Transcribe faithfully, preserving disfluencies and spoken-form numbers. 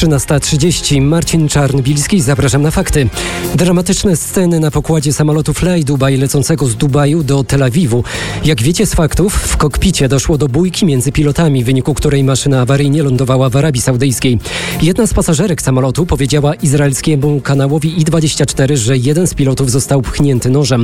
trzynasta trzydzieści. Marcin Czarnbilski, zapraszam na fakty. Dramatyczne sceny na pokładzie samolotu Fly Dubai lecącego z Dubaju do Tel Awiwu. Jak wiecie z faktów, w kokpicie doszło do bójki między pilotami, w wyniku której maszyna awaryjnie lądowała w Arabii Saudyjskiej. Jedna z pasażerek samolotu powiedziała izraelskiemu kanałowi I dwadzieścia cztery, że jeden z pilotów został pchnięty nożem.